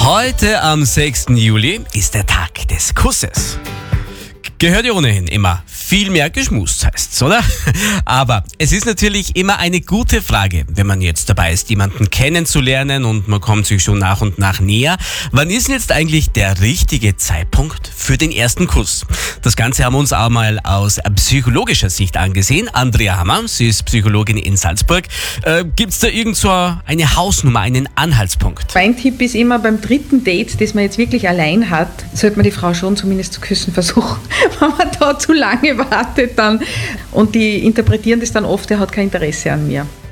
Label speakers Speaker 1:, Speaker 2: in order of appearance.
Speaker 1: Heute am 6. Juli ist der Tag des Kusses. Gehört ja ohnehin immer viel mehr geschmust, heißt's, oder? Aber es ist natürlich immer eine gute Frage, wenn man jetzt dabei ist, jemanden kennenzulernen und man kommt sich schon nach und nach näher. Wann ist jetzt eigentlich der richtige Zeitpunkt für den ersten Kuss? Das Ganze haben wir uns auch mal aus psychologischer Sicht angesehen. Andrea Hammer, sie ist Psychologin in Salzburg. Gibt's da irgend so eine Hausnummer, einen Anhaltspunkt?
Speaker 2: Mein Tipp ist immer, beim dritten Date, das man jetzt wirklich allein hat, sollte man die Frau schon zumindest zu küssen versuchen. Wenn man da zu lange wartet dann und die interpretieren das dann oft, der hat kein Interesse an mir.